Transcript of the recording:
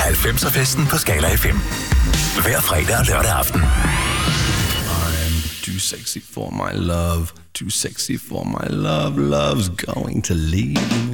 90'er-festen på Scala FM. Hver fredag og lørdag aften. I'm too sexy for my love. Too sexy for my love. Love's going to leave me.